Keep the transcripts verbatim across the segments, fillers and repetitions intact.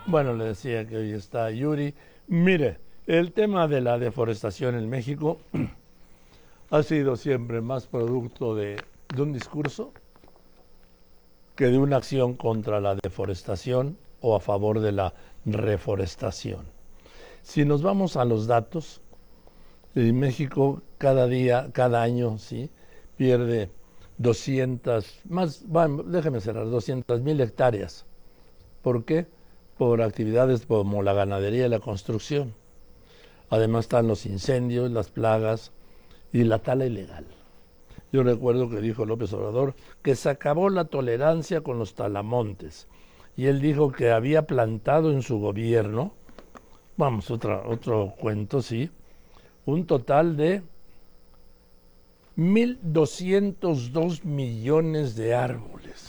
Bueno, le decía que hoy está Yuri. Mire, el tema de la deforestación en México ha sido siempre más producto de, de un discurso que de una acción contra la deforestación o a favor de la reforestación. Si nos vamos a los datos, en México cada día, cada año, sí, pierde doscientas, más, bueno, déjeme cerrar, doscientas mil hectáreas. ¿Por qué? Por actividades como la ganadería y la construcción. Además están los incendios, las plagas y la tala ilegal. Yo recuerdo que dijo López Obrador que se acabó la tolerancia con los talamontes. Y él dijo que había plantado en su gobierno, vamos, otra, otro cuento, sí, un total de mil doscientos dos millones de árboles.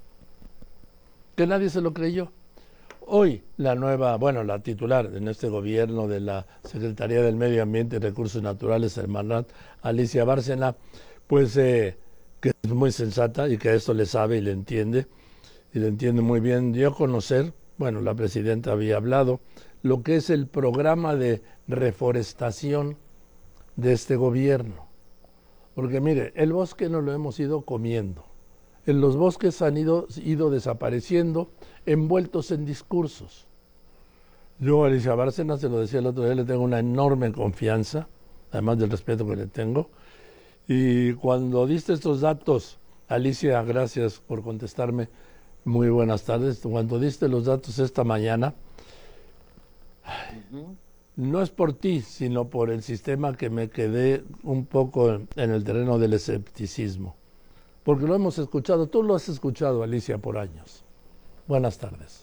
Que nadie se lo creyó. Hoy la nueva, bueno, la titular en este gobierno de la Secretaría del Medio Ambiente y Recursos Naturales, Hermanat, Alicia Bárcena, pues eh, que es muy sensata y que a esto le sabe y le entiende, y le entiende muy bien, dio a conocer, bueno, la presidenta había hablado, lo que es el programa de reforestación de este gobierno. Porque mire, el bosque no lo hemos ido comiendo. En los bosques han ido, ido desapareciendo, envueltos en discursos. Yo a Alicia Bárcena, se lo decía el otro día, le tengo una enorme confianza, además del respeto que le tengo. Y cuando diste estos datos, Alicia, gracias por contestarme, muy buenas tardes. Cuando diste los datos esta mañana, uh-huh. no es por ti, sino por el sistema que me quedé un poco en el terreno del escepticismo. Porque lo hemos escuchado, tú lo has escuchado, Alicia, por años. Buenas tardes.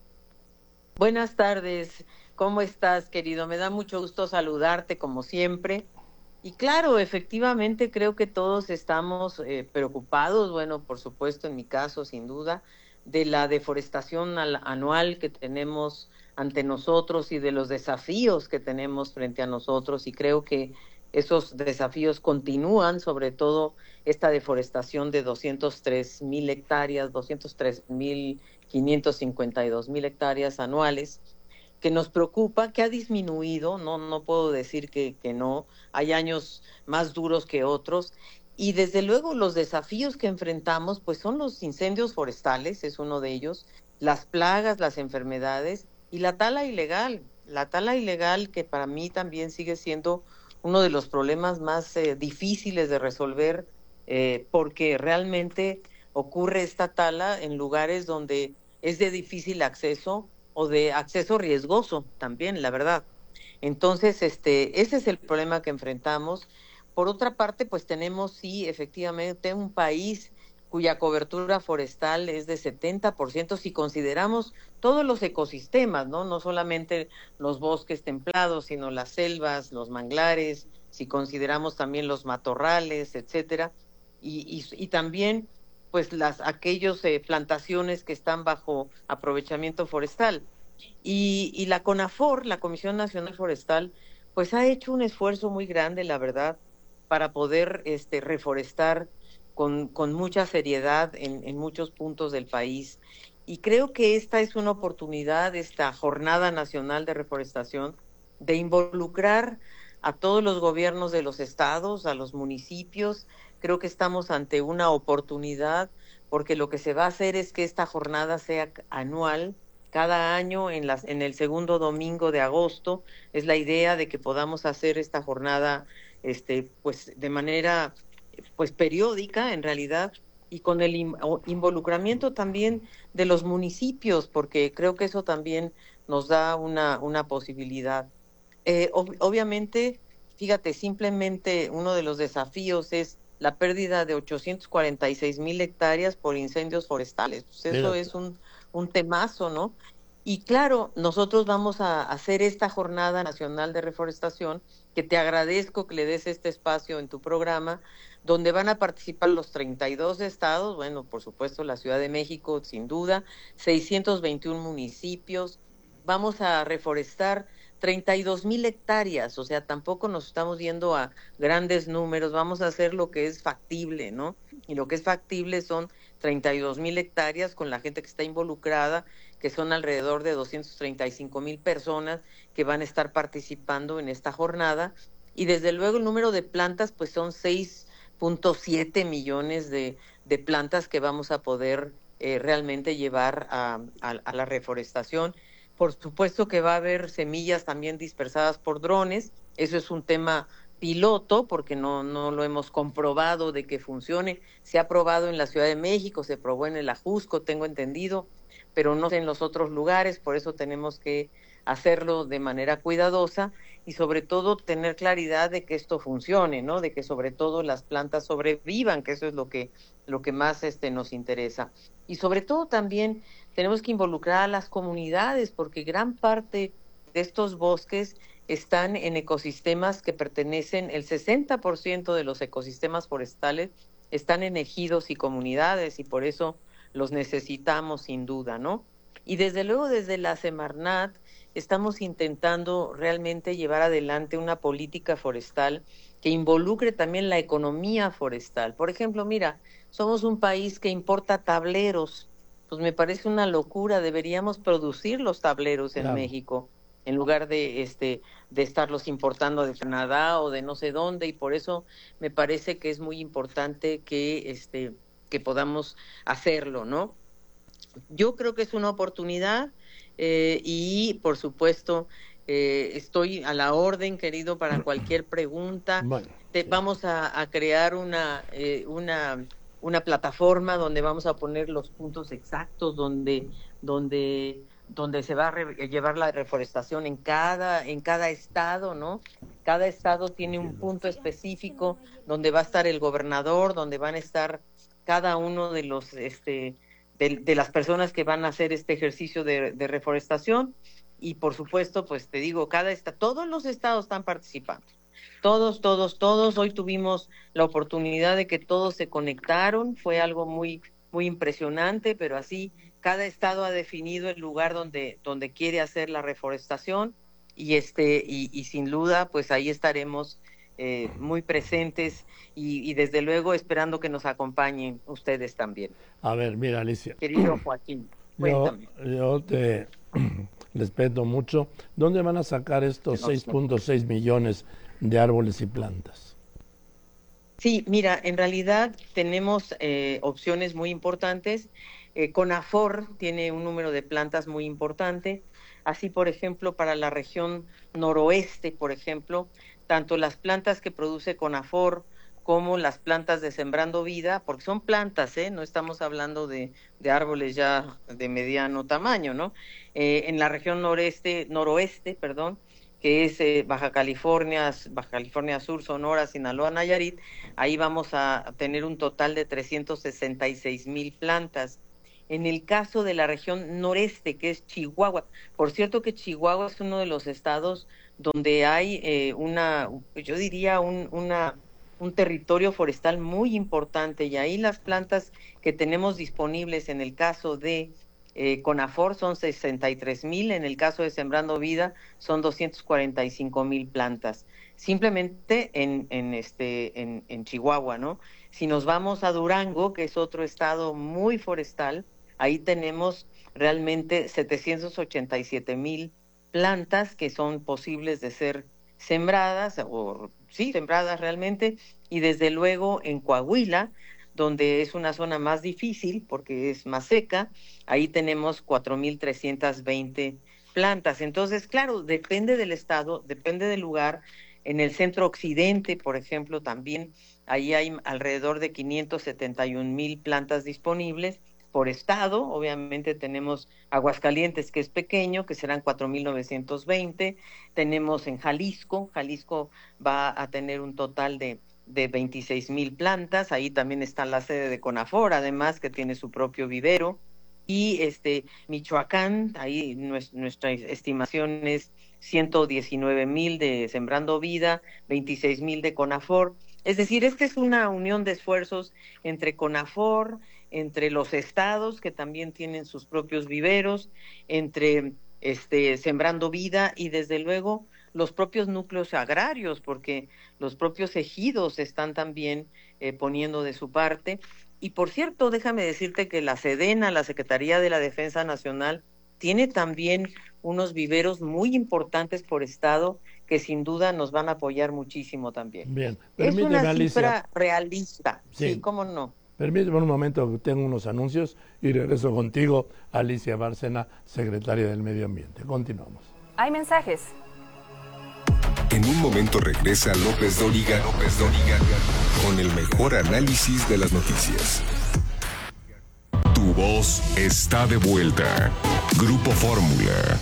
Buenas tardes, ¿cómo estás, querido? Me da mucho gusto saludarte, como siempre. Y claro, efectivamente, creo que todos estamos eh, preocupados, bueno, por supuesto, en mi caso, sin duda, de la deforestación al, anual que tenemos ante nosotros y de los desafíos que tenemos frente a nosotros. Y creo que esos desafíos continúan, sobre todo esta deforestación de doscientos tres mil hectáreas, doscientos tres mil quinientos cincuenta y dos mil hectáreas anuales, que nos preocupa, que ha disminuido, no, no puedo decir que, que no, hay años más duros que otros, y desde luego los desafíos que enfrentamos, pues son los incendios forestales, es uno de ellos, las plagas, las enfermedades, y la tala ilegal, la tala ilegal que para mí también sigue siendo uno de los problemas más eh, difíciles de resolver, eh, porque realmente ocurre esta tala en lugares donde es de difícil acceso o de acceso riesgoso también, la verdad. Entonces, este, ese es el problema que enfrentamos. Por otra parte, pues tenemos, sí, efectivamente, un país cuya cobertura forestal es de setenta por ciento si consideramos todos los ecosistemas, ¿no? No solamente los bosques templados, sino las selvas, los manglares, si consideramos también los matorrales, etcétera, y, y, y también pues las aquellos eh, plantaciones que están bajo aprovechamiento forestal. Y, y la CONAFOR, la Comisión Nacional Forestal, pues ha hecho un esfuerzo muy grande, la verdad, para poder este, reforestar con, con mucha seriedad en, en muchos puntos del país. Y creo que esta es una oportunidad, esta Jornada Nacional de Reforestación, de involucrar a todos los gobiernos de los estados, a los municipios. Creo que estamos ante una oportunidad, porque lo que se va a hacer es que esta jornada sea anual, cada año en, las, en el segundo domingo de agosto. Es la idea de que podamos hacer esta jornada este, pues, de manera pues, periódica, en realidad, y con el involucramiento también de los municipios, porque creo que eso también nos da una, una posibilidad. Eh, ob- obviamente, fíjate, simplemente uno de los desafíos es la pérdida de ochocientos cuarenta y seis mil hectáreas por incendios forestales. Pues eso Fíjate. es un, un temazo, ¿no? Y claro, nosotros vamos a hacer esta Jornada Nacional de Reforestación, que te agradezco que le des este espacio en tu programa, donde van a participar los treinta y dos estados, bueno, por supuesto la Ciudad de México, sin duda, seiscientos veintiún municipios. Vamos a reforestar treinta y dos mil hectáreas, o sea, tampoco nos estamos yendo a grandes números, vamos a hacer lo que es factible, ¿no? Y lo que es factible son treinta y dos mil hectáreas con la gente que está involucrada, que son alrededor de doscientas treinta y cinco mil personas que van a estar participando en esta jornada. Y desde luego el número de plantas, pues son seis punto siete millones de, de plantas que vamos a poder eh, realmente llevar a, a, a la reforestación. Por supuesto que va a haber semillas también dispersadas por drones. Eso es un tema piloto porque no, no lo hemos comprobado de que funcione. Se ha probado en la Ciudad de México, se probó en el Ajusco, tengo entendido, pero no sé en los otros lugares, por eso tenemos que hacerlo de manera cuidadosa y sobre todo tener claridad de que esto funcione, ¿no? De que sobre todo las plantas sobrevivan, que eso es lo que, lo que más este, nos interesa. Y sobre todo también tenemos que involucrar a las comunidades, porque gran parte de estos bosques están en ecosistemas que pertenecen, el sesenta por ciento de los ecosistemas forestales están en ejidos y comunidades, y por eso los necesitamos sin duda, ¿no? Y desde luego desde la Semarnat estamos intentando realmente llevar adelante una política forestal que involucre también la economía forestal. Por ejemplo, mira, somos un país que importa tableros, pues me parece una locura, deberíamos producir los tableros en Claro. México en lugar de este de estarlos importando de Canadá o de no sé dónde, y por eso me parece que es muy importante que este que podamos hacerlo, ¿no? Yo creo que es una oportunidad eh, y por supuesto eh, estoy a la orden, querido, para cualquier pregunta. Bueno, Te, sí. vamos a, a crear una, eh, una, una plataforma donde vamos a poner los puntos exactos donde, donde, donde se va a re, llevar la reforestación en cada, en cada estado, ¿no? Cada estado tiene un punto específico donde va a estar el gobernador, donde van a estar cada uno de los este de, de las personas que van a hacer este ejercicio de, de reforestación. Y por supuesto, pues te digo, cada esta, todos los estados están participando. Todos, todos, todos. Hoy tuvimos la oportunidad de que todos se conectaron. Fue algo muy, muy impresionante, pero así cada estado ha definido el lugar donde, donde quiere hacer la reforestación y este y, y sin duda, pues ahí estaremos eh, muy presentes y, y desde luego esperando que nos acompañen ustedes también. A ver, mira, Alicia. Querido Joaquín, Yo, cuéntame. yo te respeto mucho. ¿Dónde van a sacar estos seis punto seis millones de árboles y plantas? Sí, mira, en realidad tenemos eh, opciones muy importantes. Eh, CONAFOR tiene un número de plantas muy importante. Así, por ejemplo, para la región noroeste, por ejemplo, tanto las plantas que produce CONAFOR como las plantas de Sembrando Vida, porque son plantas, ¿eh? No estamos hablando de, de árboles ya de mediano tamaño, ¿no? Eh, en la región noreste, noroeste, perdón, que es eh, Baja California, Baja California Sur, Sonora, Sinaloa, Nayarit, ahí vamos a tener un total de trescientas sesenta y seis mil plantas. En el caso de la región noreste, que es Chihuahua, por cierto que Chihuahua es uno de los estados donde hay eh, una, yo diría, un, una, un territorio forestal muy importante, y ahí las plantas que tenemos disponibles en el caso de Eh, CONAFOR son sesenta y tres mil, en el caso de Sembrando Vida son doscientas cuarenta y cinco mil plantas, simplemente en, en, este, en, en Chihuahua, ¿no? Si nos vamos a Durango, que es otro estado muy forestal, ahí tenemos realmente setecientas ochenta y siete mil plantas que son posibles de ser sembradas, o sí, sembradas realmente, y desde luego en Coahuila, donde es una zona más difícil porque es más seca, ahí tenemos cuatro mil trescientas veinte plantas. Entonces, claro, depende del estado, depende del lugar. En el centro occidente, por ejemplo, también ahí hay alrededor de quinientas setenta y un mil plantas disponibles por estado. Obviamente tenemos Aguascalientes, que es pequeño, que serán cuatro mil novecientos veinte. Tenemos en Jalisco, Jalisco va a tener un total de de veintiséis mil plantas, ahí también está la sede de CONAFOR, además que tiene su propio vivero, y este Michoacán, ahí nuestra estimación es ciento diecinueve mil de Sembrando Vida, veintiséis mil de CONAFOR, es decir, esta es una unión de esfuerzos entre CONAFOR, entre los estados que también tienen sus propios viveros, entre este Sembrando Vida y desde luego los propios núcleos agrarios, porque los propios ejidos están también eh, poniendo de su parte. Y por cierto, déjame decirte que la Sedena, la Secretaría de la Defensa Nacional, tiene también unos viveros muy importantes por estado que sin duda nos van a apoyar muchísimo también. Bien, es una cifra Alicia, realista, sí. sí, cómo no. Permíteme un momento, tengo unos anuncios y regreso contigo, Alicia Bárcena, secretaria del Medio Ambiente. Continuamos. Hay mensajes. En un momento regresa López Dóriga, López Dóriga, con el mejor análisis de las noticias. Tu voz está de vuelta. Grupo Fórmula.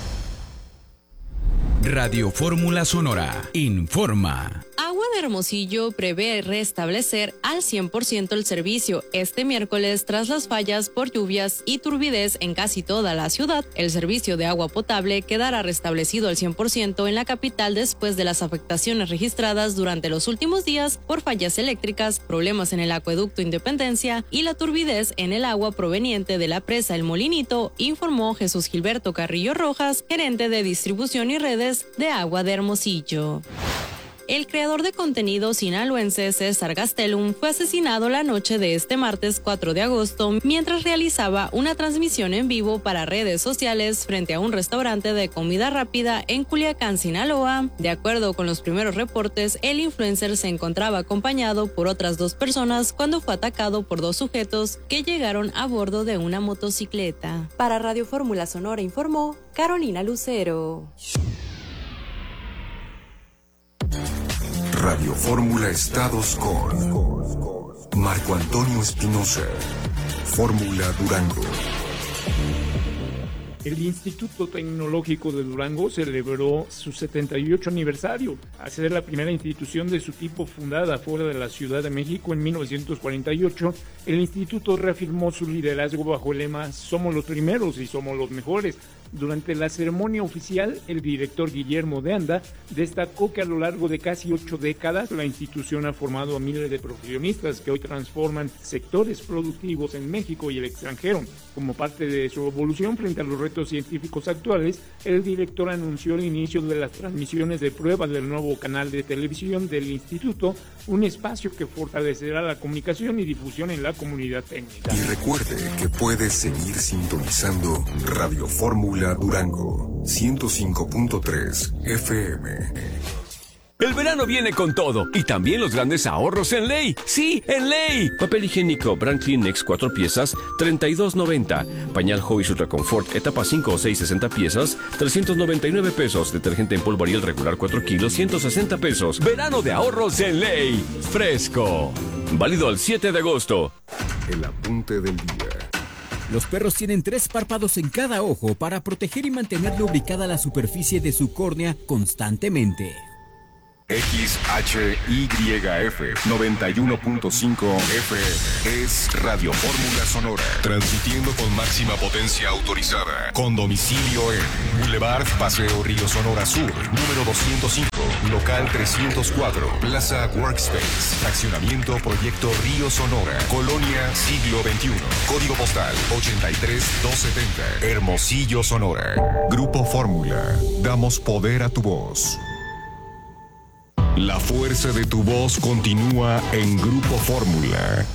Radio Fórmula Sonora informa. Agua de Hermosillo prevé restablecer al cien por ciento el servicio este miércoles tras las fallas por lluvias y turbidez en casi toda la ciudad. El servicio de agua potable quedará restablecido al cien por ciento en la capital después de las afectaciones registradas durante los últimos días por fallas eléctricas, problemas en el acueducto Independencia y la turbidez en el agua proveniente de la presa El Molinito, informó Jesús Gilberto Carrillo Rojas, gerente de distribución y redes de Agua de Hermosillo. El creador de contenido sinaloense César Gastelum fue asesinado la noche de este martes cuatro de agosto mientras realizaba una transmisión en vivo para redes sociales frente a un restaurante de comida rápida en Culiacán, Sinaloa. De acuerdo con los primeros reportes, el influencer se encontraba acompañado por otras dos personas cuando fue atacado por dos sujetos que llegaron a bordo de una motocicleta. Para Radio Fórmula Sonora informó Carolina Lucero. Radio Fórmula Estados con Marco Antonio Espinosa. Fórmula Durango. El Instituto Tecnológico de Durango celebró su setenta y ocho aniversario, al ser la primera institución de su tipo fundada fuera de la Ciudad de México en mil novecientos cuarenta y ocho. El instituto reafirmó su liderazgo bajo el lema "Somos los primeros y somos los mejores". Durante la ceremonia oficial, el director Guillermo de Anda destacó que a lo largo de casi ocho décadas la institución ha formado a miles de profesionistas que hoy transforman sectores productivos en México y el extranjero. Como parte de su evolución frente a los retos científicos actuales, el director anunció el inicio de las transmisiones de pruebas del nuevo canal de televisión del instituto, un espacio que fortalecerá la comunicación y difusión en la comunidad técnica. Y recuerde que puede seguir sintonizando Radio Fórmula Durango, ciento cinco punto tres F M. El verano viene con todo y también los grandes ahorros en Ley. ¡Sí, en Ley! Papel higiénico Brand Kleenex cuatro piezas, treinta y dos noventa. Pañal Hobbies Ultra Comfort etapa cinco o seis, sesenta piezas, trescientos noventa y nueve pesos. Detergente en polvo Ariel regular cuatro kilos, ciento sesenta pesos. Verano de ahorros en Ley. Fresco. Válido al siete de agosto. El apunte del día. Los perros tienen tres párpados en cada ojo para proteger y mantener lubricada la superficie de su córnea constantemente. X H Y F noventa y uno punto cinco F M es Radio Fórmula Sonora, transmitiendo con máxima potencia autorizada, con domicilio en Boulevard Paseo Río Sonora Sur, número doscientos cinco, local trescientos cuatro, Plaza Workspace, fraccionamiento Proyecto Río Sonora, Colonia Siglo veintiuno, código postal ochenta y tres doscientos setenta, Hermosillo, Sonora. Grupo Fórmula, damos poder a tu voz. La fuerza de tu voz continúa en Grupo Fórmula.